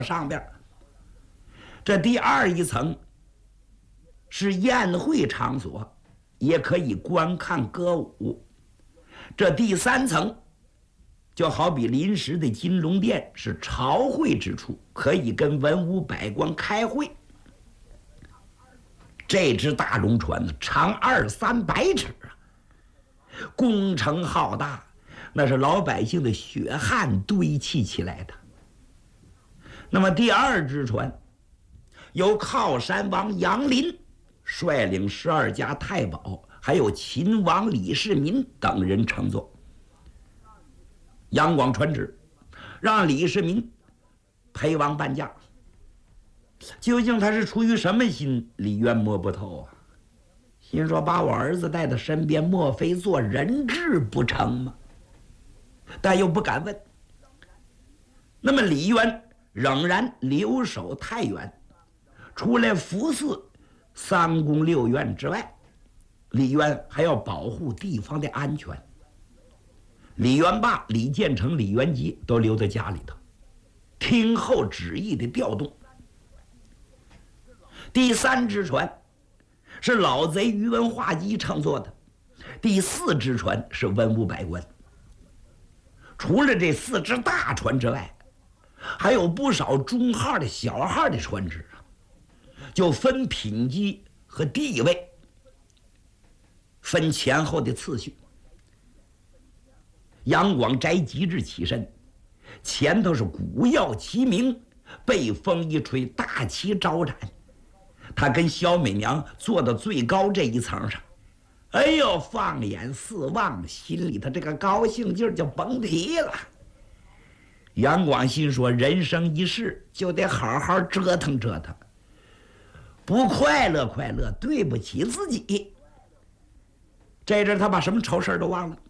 上边。这第二一层是宴会场所，也可以观看歌舞。这第三层就好比临时的金龙殿，是朝会之处，可以跟文武百官开会。这只大龙船呢，长200-300尺啊，工程浩大，那是老百姓的血汗堆砌起来的。那么第二只船由靠山王杨林率领12家太保，还有秦王李世民等人乘坐。杨广传旨，让李世民陪王伴驾。究竟他是出于什么心？李渊摸不透啊。心说把我儿子带到身边，莫非做人质不成吗？但又不敢问。那么李渊仍然留守太原，除了服侍3宫6院之外，李渊还要保护地方的安全。李元霸、李建成、李元吉都留在家里头，听候旨意的调动。第3只船是老贼宇文化及乘坐的，第4只船是文武百官。除了这4只大船之外，还有不少中号的小号的船只啊，就分品级和地位，分前后的次序。杨广斋即日起身，前头是鼓耀齐鸣，被风一吹，大旗招展。他跟小美娘坐到最高这一层上，哎呦，放眼四望，心里头这个高兴劲儿就甭提了。杨广心说，人生一世就得好好折腾折腾，不快乐快乐，对不起自己。这阵他把什么愁事都忘了。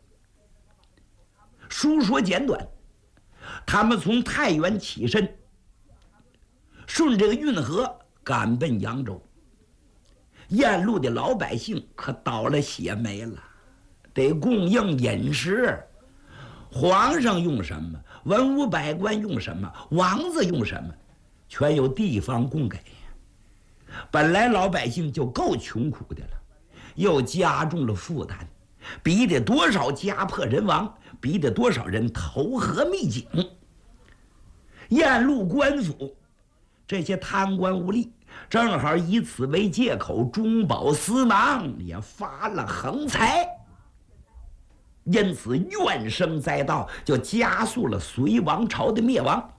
书说简短，他们从太原起身，顺这个运河赶奔扬州。沿路的老百姓可倒了血霉了，得供应饮食。皇上用什么，文武百官用什么，王子用什么，全由地方供给。本来老百姓就够穷苦的了，又加重了负担，逼得多少家破人亡，逼得多少人投河秘井。沿路官府这些贪官污吏正好以此为借口，中饱私囊，也发了横财，因此怨声载道，就加速了隋王朝的灭亡。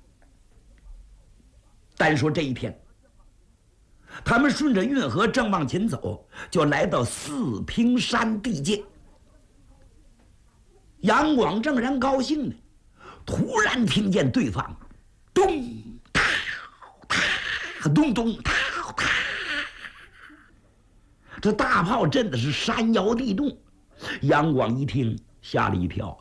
单说这一天，他们顺着运河正往前走，就来到四平山地界。杨广正然高兴呢，突然听见对方咚哒哒咚咚哒哒，这大炮震的是山摇地动。杨广一听吓了一跳，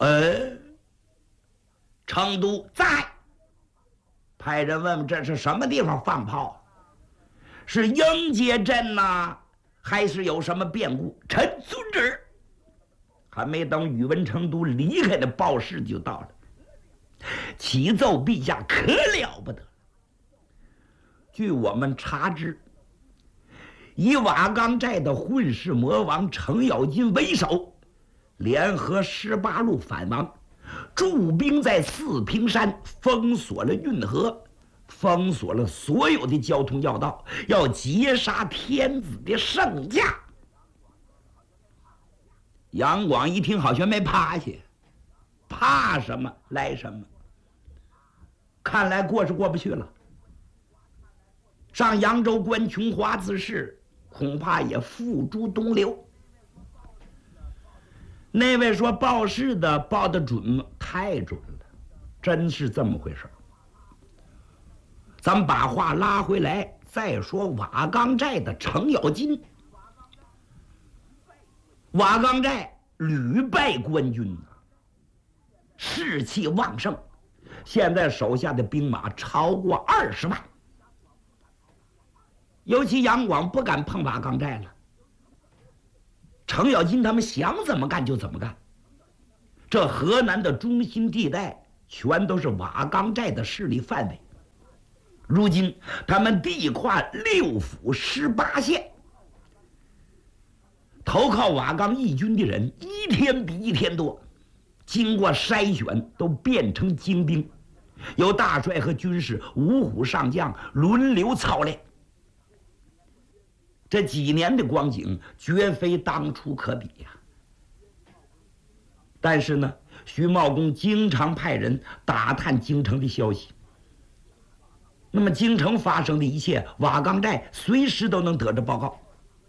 成都在，派人问问这是什么地方放炮，是迎接朕呐，还是有什么变故？臣遵旨。还没等宇文成都离开的报事就到了，启奏陛下，可了不得。据我们查知，以瓦岗寨的混世魔王程咬金为首，联合18路反王，驻兵在四平山，封锁了运河，封锁了所有的交通要道，要截杀天子的圣驾。杨广一听，好像没趴下，怕什么来什么。看来过是过不去了，上扬州关琼华之事，恐怕也付诸东流。那位说报事的报得准吗？太准了，真是这么回事。咱们把话拉回来，再说瓦岗寨的程咬金。瓦岗寨屡败官军，士气旺盛，现在手下的兵马超过20万。尤其杨广不敢碰瓦岗寨了，程咬金他们想怎么干就怎么干。这河南的中心地带全都是瓦岗寨的势力范围， 如今他们地跨6府18县，投靠瓦岗义军的人一天比一天多，经过筛选都变成精兵，由大帅和军士五虎上将轮流操练。这几年的光景绝非当初可比呀。但是呢，徐茂公经常派人打探京城的消息。那么京城发生的一切，瓦岗寨随时都能得着报告。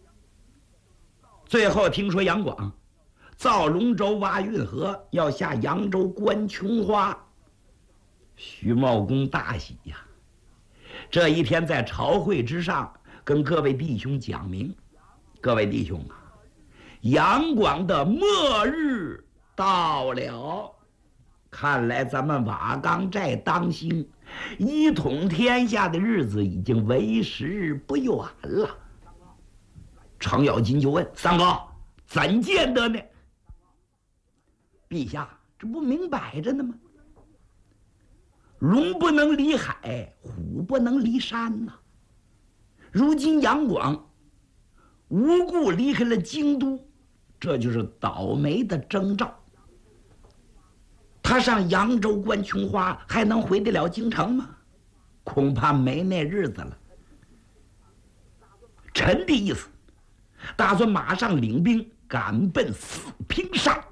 最后听说杨广造龙舟挖运河，要下扬州观琼花，徐茂公大喜呀！这一天在朝会之上，跟各位弟兄讲明：各位弟兄啊，杨广的末日到了，看来咱们瓦岗寨当兴，一统天下的日子已经为时不远了。程咬金就问三哥：“怎见得呢？”陛下，这不明摆着呢吗？龙不能离海，虎不能离山呐。如今杨广无故离开了京都，这就是倒霉的征兆。他上扬州观琼花，还能回得了京城吗？恐怕没那日子了。臣的意思，打算马上领兵赶奔四平山，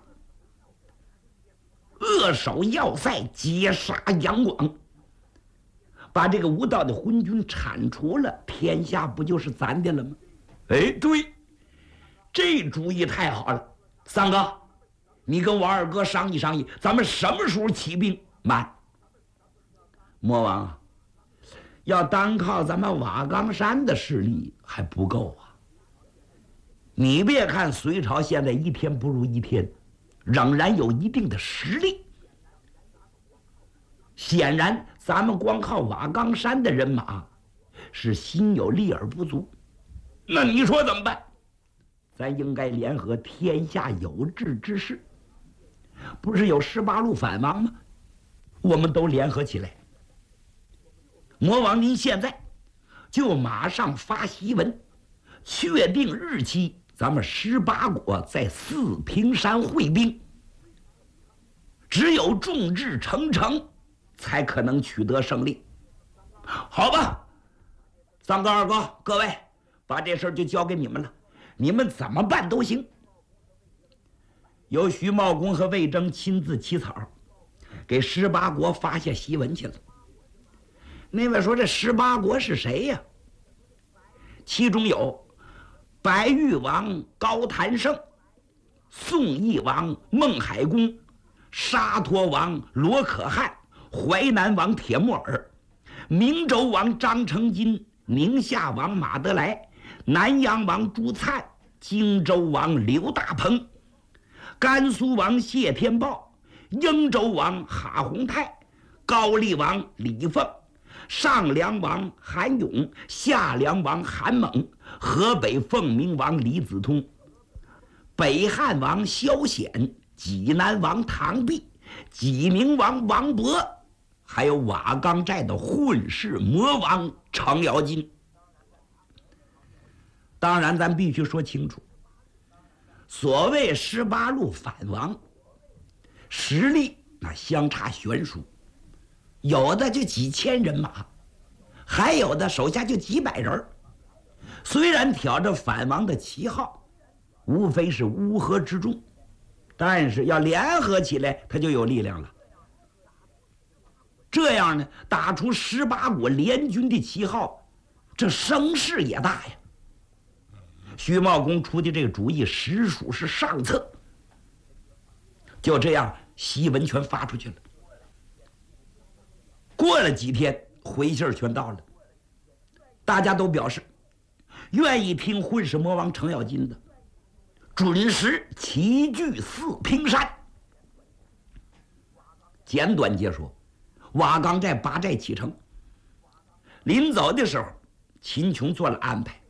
扼守要塞，截杀杨广，把这个无道的昏君铲除了，天下不就是咱的了吗？哎，对，这主意太好了。三哥，你跟我二哥商议商议，咱们什么时候起兵？慢，魔王啊，要单靠咱们瓦岗山的势力还不够啊。你别看隋朝现在一天不如一天，仍然有一定的实力。显然，咱们光靠瓦岗山的人马是心有力而不足。那你说怎么办？咱应该联合天下有志之士，不是有18路反王吗？我们都联合起来。魔王，您现在就马上发檄文，确定日期，咱们18国在四平山会兵。只有众志成城，才可能取得胜利。好吧，三哥二哥，各位，把这事儿就交给你们了，你们怎么办都行。由徐茂公和魏征亲自起草，给18国发下檄文去了。那位说这18国是谁呀？其中有白玉王高谭胜、宋义王孟海公、沙陀王罗可汗、淮南王铁木儿、明州王张成金、宁夏王马德来、南阳王朱粲、荆州王刘大鹏、甘肃王谢天豹、英州王哈洪泰、高丽王李凤、上梁王韩勇、下梁王韩猛、河北凤鸣王李子通、北汉王萧显、济南王唐弼、济宁王王勃，还有瓦岗寨的混世魔王程咬金。当然咱必须说清楚，所谓18路反王，实力那相差悬殊，有的就几千人马，还有的手下就几百人。虽然挑着反王的旗号，无非是乌合之众，但是要联合起来，他就有力量了。这样呢，打出18国联军的旗号，这声势也大呀。徐茂公出的这个主意实属是上策。就这样，檄文全发出去了。过了几天，回信全到了，大家都表示愿意听混世魔王程咬金的，准时齐聚四平山。简短截说，瓦岗寨拔寨启程。临走的时候，秦琼做了安排，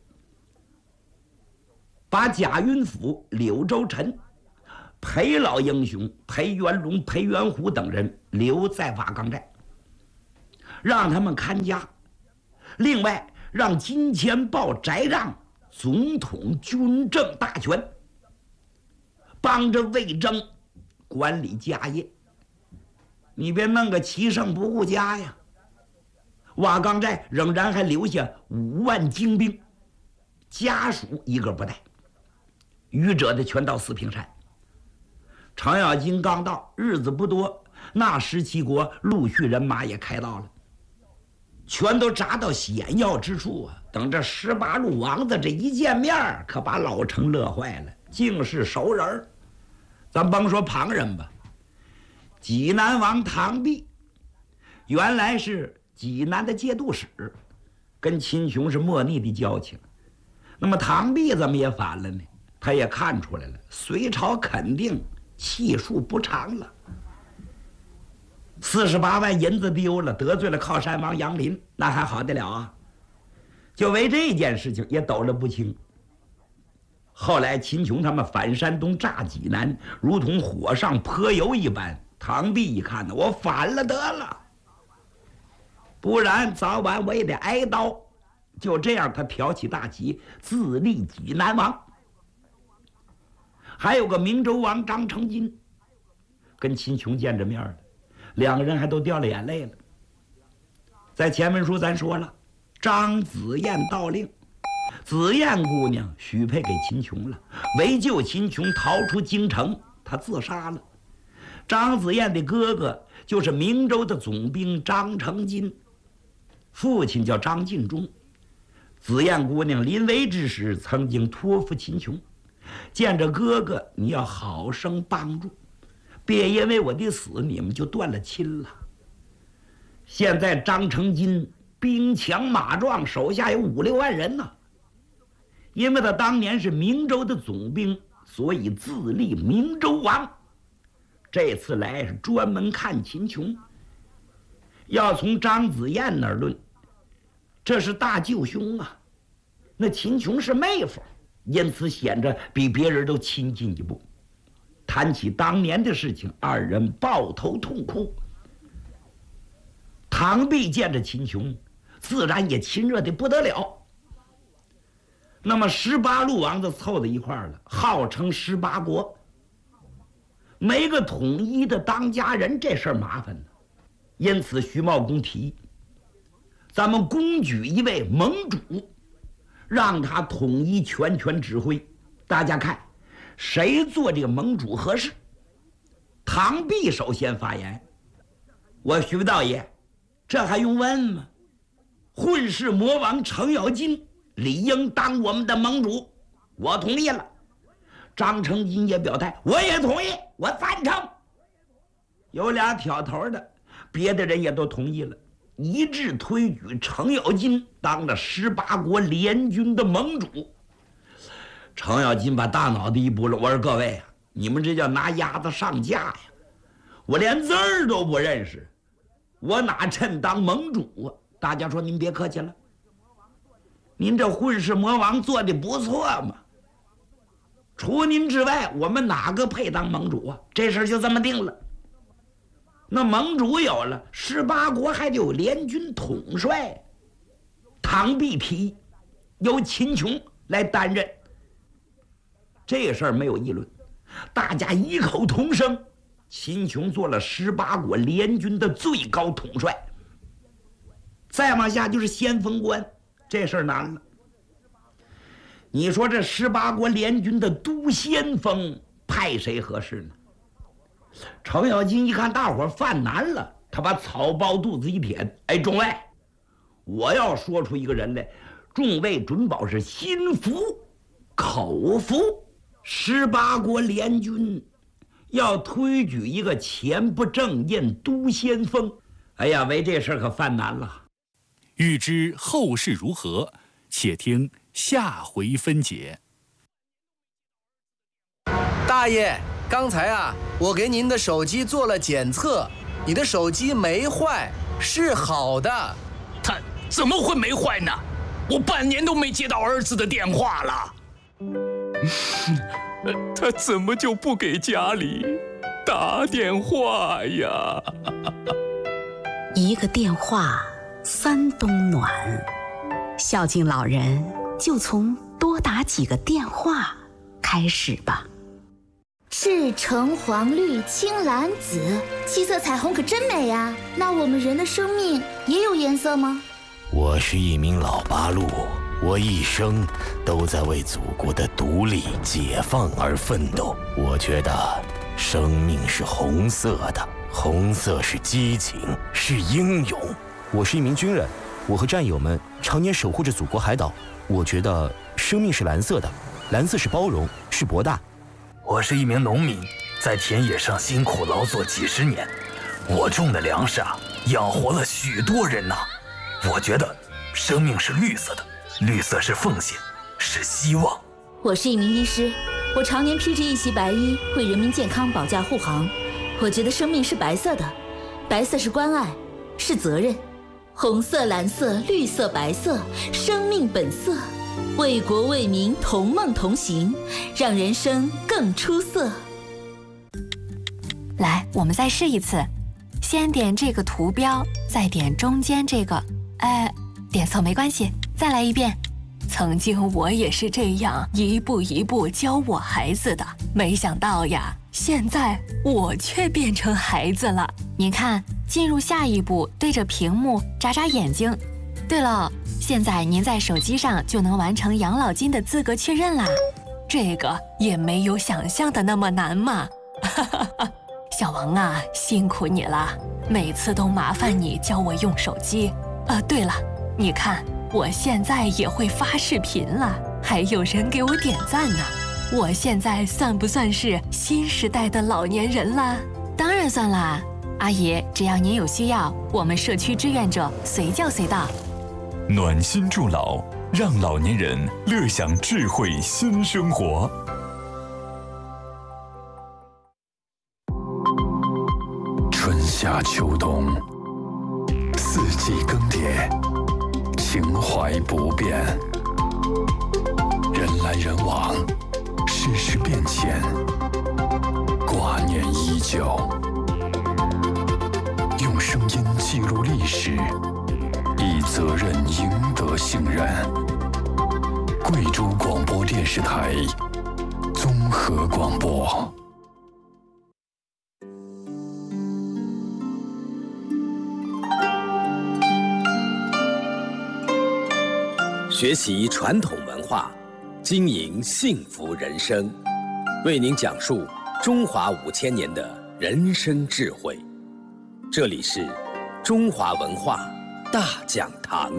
把贾云甫、柳州臣、裴老英雄、裴元龙、裴元虎等人留在瓦岗寨，让他们看家， 另外让金钱豹摘让总统军政大权，帮着魏征管理家业。你别弄个齐胜不顾家呀！瓦岗寨仍然还留下5万精兵，家属一个不带，余者的全到四平山。程咬金刚到，日子不多，那17国陆续人马也开到了，全都扎到险要之处啊！等这18路王子这一见面，可把老程乐坏了，竟是熟人儿。咱甭说旁人吧，济南王唐弼原来是济南的节度使，跟秦琼是莫逆的交情。那么唐弼怎么也反了呢？他也看出来了，隋朝肯定气数不长了。48万银子丢了，得罪了靠山王杨林，那还好得了啊？就为这件事情也抖了不清。后来秦琼他们反山东炸济南，如同火上泼油一般。唐弼一看呢，我反了得了，不然早晚我也得挨刀。就这样，他挑起大旗，自立济南王。还有个明州王张成金，跟秦琼见着面了，两个人还都掉了眼泪了。在前文书咱说了，张子燕盗令，子燕姑娘许配给秦琼了，为救秦琼逃出京城，她自杀了。张子燕的哥哥就是明州的总兵张成金，父亲叫张晋忠。子燕姑娘临危之时曾经托付秦琼，见着哥哥你要好生帮助，别因为我的死你们就断了亲了。现在张成金兵强马壮，手下有5、6万人呢。因为他当年是明州的总兵，所以自立明州王。这次来是专门看秦琼。要从张子燕那儿论，这是大舅兄啊，那秦琼是妹夫，因此显着比别人都亲近一步。谈起当年的事情，二人抱头痛哭。唐弼见着秦琼，自然也亲热的不得了。那么18路王子凑在一块儿了，号称18国，没个统一的当家人，这事儿麻烦呢。因此徐茂公提议，咱们公举一位盟主，让他统一全权指挥，大家看谁做这个盟主合适。唐弼首先发言，我徐道爷，这还用问吗？混世魔王程咬金理应当我们的盟主，我同意了。张成金也表态，我也同意，我赞成。有俩挑头的，别的人也都同意了，一致推举程咬金当了18国联军的盟主。程咬金把大脑袋一拨了，我说各位啊，你们这叫拿鸭子上架呀！我连字儿都不认识，我哪称当盟主啊？大家说您别客气了，您这混世魔王做的不错嘛，除您之外，我们哪个配当盟主啊？这事就这么定了。那盟主有了，18国还得有联军统帅。唐弼提议由秦琼来担任，这个事儿没有议论，大家异口同声，秦琼做了18国联军的最高统帅。再往下就是先锋官，这事儿难了。你说这18国联军的都先锋派谁合适呢？程咬金一看大伙犯难了，他把草包肚子一舔，哎，众位，我要说出一个人来，众位准保是心服口服。18国联军要推举一个前不正印都先锋，哎呀，为这事可犯难了。 欲知后事如何，且听下回分解。 大爷，刚才啊，我给您的手机做了检测，你的手机没坏，是好的。 他怎么会没坏呢？我半年都没接到儿子的电话了。 他怎么就不给家里打电话呀？ 一个电话，3冬暖。 孝敬老人就从多打几个电话开始吧。 赤橙黄绿青蓝紫，7色彩虹可真美呀！那我们人的生命也有颜色吗？ 我是一名老八路，我一生都在为祖国的独立解放而奋斗。我觉得生命是红色的，红色是激情，是英勇。 我是一名军人，我和战友们常年守护着祖国海岛。我觉得生命是蓝色的，蓝色是包容，是博大。 我是一名农民，在田野上辛苦劳作几十年，我种的粮食养活了许多人呐。我觉得生命是绿色的，绿色是奉献，是希望。 我是一名医师，我常年披着一袭白衣，为人民健康保驾护航。我觉得生命是白色的，白色是关爱，是责任。红色、蓝色、绿色、白色，生命本色。为国为民，同梦同行，让人生更出色。 来，我们再试一次，先点这个图标，再点中间这个。点错没关系，再来一遍。曾经我也是这样一步一步教我孩子的，没想到呀，现在我却变成孩子了。 您看，进入下一步，对着屏幕眨眨眼睛。对了，现在您在手机上就能完成养老金的资格确认啦。 这个也没有想象的那么难嘛。小王啊，辛苦你了，每次都麻烦你教我用手机。对了，你看我现在也会发视频了，还有人给我点赞呢。我现在算不算是新时代的老年人啦？ 当然算啦，阿姨，只要您有需要，我们社区志愿者随叫随到。 暖心助老，让老年人乐享智慧新生活。 春夏秋冬，四季更迭，情怀不变。人来人往，世事变迁，挂念依旧。用声音记录历史，以责任赢得信任。贵州广播电视台综合广播。 学习传统文化，经营幸福人生，为您讲述中华5000年的人生智慧。这里是中华文化大讲堂。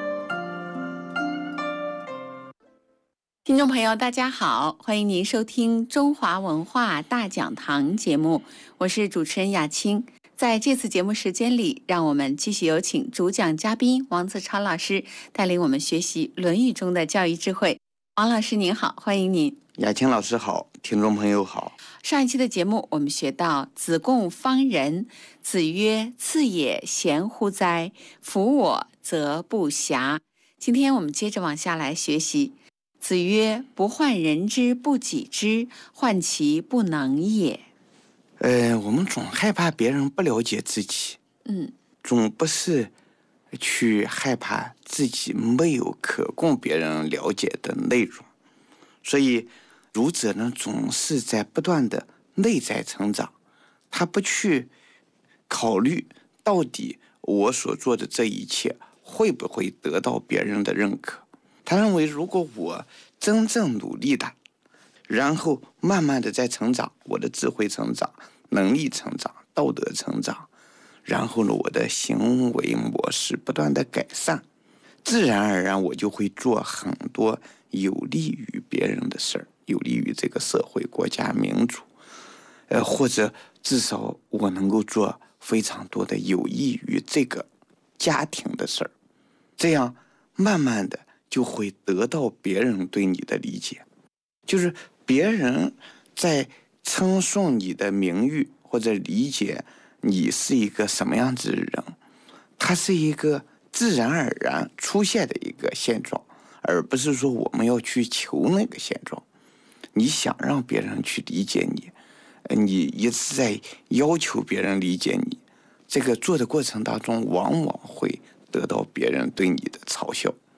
听众朋友大家好，欢迎您收听中华文化大讲堂节目，我是主持人雅青。在这次节目时间里，让我们继续有请主讲嘉宾王子超老师带领我们学习《论语》中的教育智慧。王老师您好，欢迎您。 雅青老师好，听众朋友好。 上一期的节目我们学到子贡方人，子曰：次也，贤乎哉？夫我则不暇。今天我们接着往下来学习。子曰：不患人之不己知，患其不能也。 我们总害怕别人不了解自己，总不是去害怕自己没有可供别人了解的内容，所以儒者呢总是在不断的内在成长，他不去考虑到底我所做的这一切会不会得到别人的认可。他认为如果我真正努力的，然后慢慢的在成长，我的智慧成长，能力成长，道德成长，然后呢，我的行为模式不断的改善，自然而然我就会做很多有利于别人的事儿，有利于这个社会、国家、民主，或者至少我能够做非常多的有益于这个家庭的事儿，这样慢慢的就会得到别人对你的理解。就是别人在称颂你的名誉或者理解你是一个什么样子的人，它是一个自然而然出现的一个现状，而不是说我们要去求那个现状。你想让别人去理解你，你一直在要求别人理解你，这个做的过程当中往往会得到别人对你的嘲笑，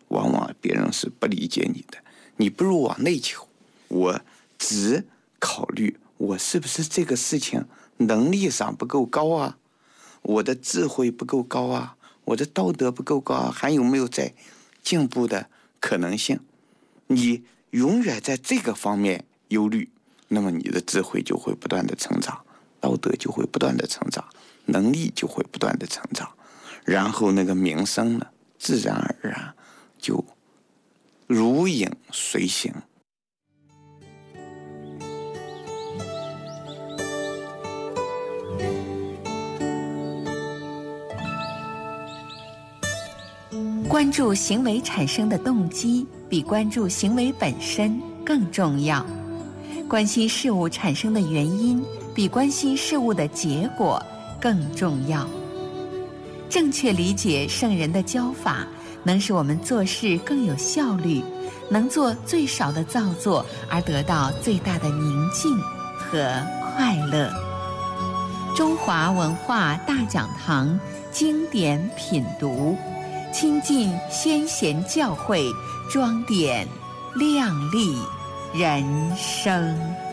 往往别人是不理解你的。你不如往内求，我只考虑我是不是这个事情能力上不够高啊，我的智慧不够高啊，我的道德不够高啊，还有没有在进步的可能性。你永远在这个方面忧虑，那么你的智慧就会不断的成长，道德就会不断的成长，能力就会不断的成长，然后那个名声呢，自然而然就如影随形。 关注行为产生的动机，比关注行为本身更重要。关心事物产生的原因，比关心事物的结果更重要。正确理解圣人的教法，能使我们做事更有效率，能做最少的造作，而得到最大的宁静和快乐。中华文化大讲堂经典品读，亲近先贤教诲，装点亮丽人生。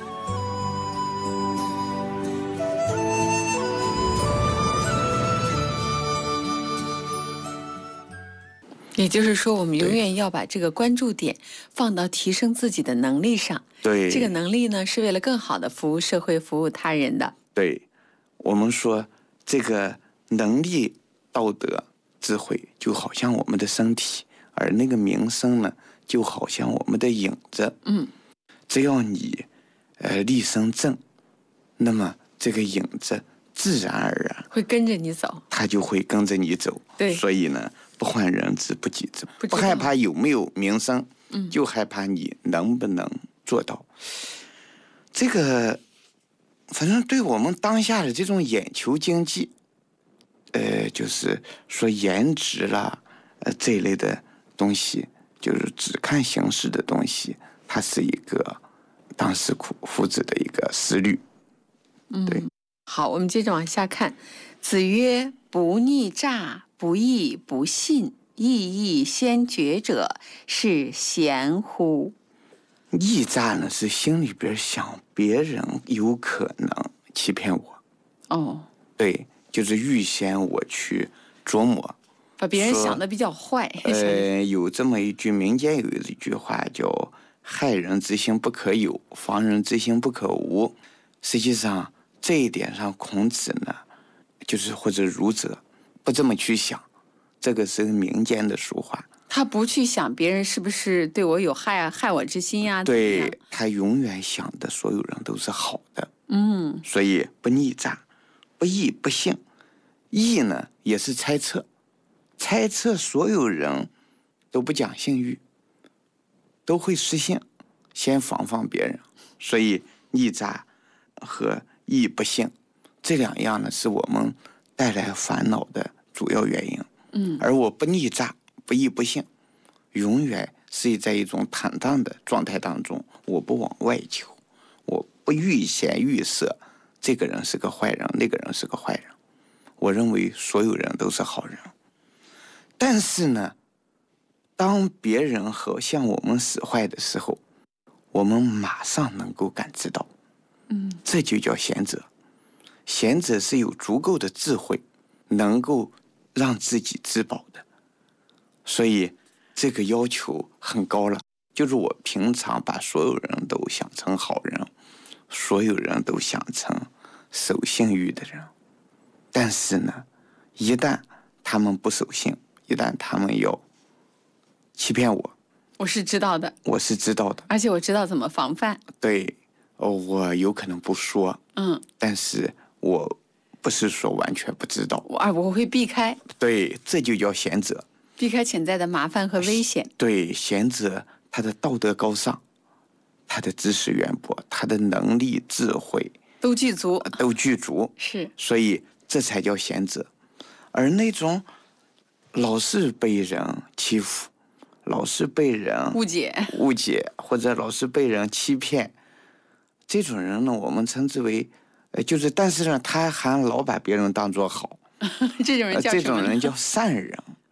也就是说，我们永远要把这个关注点放到提升自己的能力上。 对， 这个能力呢，是为了更好的服务社会、服务他人的。 对，我们说这个能力、道德、智慧，就好像我们的身体，而那个名声呢，就好像我们的影子。只要你立身正，那么这个影子自然而然会跟着你走， 它就会跟着你走。 对， 所以呢，不患人之不己知，不害怕有没有名声，就害怕你能不能做到。这个反正对我们当下的这种眼球经济，就是说颜值啦，这一类的东西，就是只看形式的东西，它是一个当时夫子的一个思虑。对。 好，我们接着往下看。子曰：不逆诈，不义不信，义先觉者，是贤乎？ 逆诈呢，是心里边想别人有可能欺骗我。 哦， 对，就是预先我去琢磨， 把别人想得比较坏。 有这么一句民间有一句话叫“害人之心不可有，防人之心不可无”。实际上这一点上，孔子呢，就是或者儒者不这么去想，这个是民间的俗话。 他不去想别人是不是对我有害我之心呀？ 对，他永远想的所有人都是好的。所以不逆诈，不义不信。义呢也是猜测，猜测所有人都不讲信誉，都会失信，先防别人。所以逆诈和义不信这两样呢，是我们带来烦恼的主要原因。而我不逆诈，不义不信，永远是在一种坦荡的状态当中，我不往外求，我不预先预设这个人是个坏人，那个人是个坏人，我认为所有人都是好人。但是呢，当别人和向我们使坏的时候，我们马上能够感知到，这就叫贤者。贤者是有足够的智慧，能够让自己自保的。所以这个要求很高了，就是我平常把所有人都想成好人，所有人都想成守信誉的人。但是呢，一旦他们不守信，一旦他们要欺骗我， 我是知道的， 而且我知道怎么防范。 对，我有可能不说，但是我不是说完全不知道， 我会避开。 对，这就叫贤者， 避开潜在的麻烦和危险。 对，贤者他的道德高尚，他的知识渊博，他的能力智慧都具足， 是，所以这才叫贤者。而那种老是被人欺负，老是被人误解，或者老是被人欺骗，这种人呢，我们称之为但是呢，他还老把别人当作好。 这种人叫善人。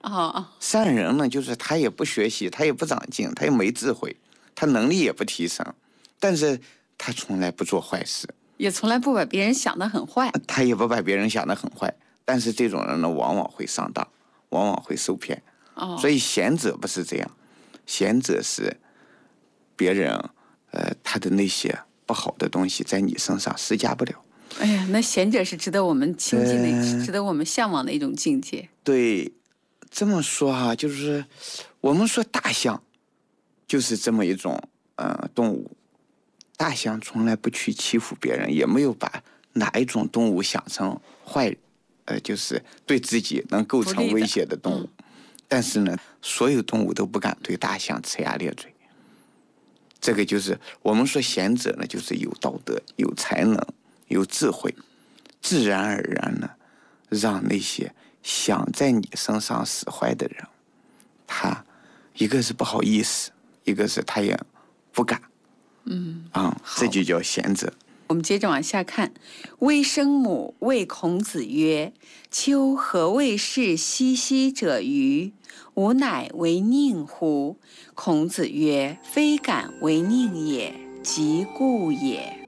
善人呢，就是他也不学习，他也不长进，他也没智慧，他能力也不提升，但是他从来不做坏事， 也从来不把别人想得很坏。 他也不把别人想得很坏，但是这种人呢，往往会上当，往往会受骗。所以贤者不是这样，贤者是别人他的那些不好的东西在你身上施加不了。 哎呀，那贤者是值得我们亲近的，值得我们向往的一种境界。 对，这么说哈，就是我们说大象，就是这么一种动物。大象从来不去欺负别人，也没有把哪一种动物想成坏，就是对自己能构成威胁的动物。但是呢，所有动物都不敢对大象呲牙咧嘴。这个就是我们说贤者呢，就是有道德、有才能、有智慧，自然而然呢，让那些想在你身上使坏的人，他一个是不好意思，一个是他也不敢。这就叫贤者。 我们接着往下看，微生母谓孔子曰：丘何谓是兮兮者鱼？吾乃为佞乎？孔子曰：非敢为佞也，即故也。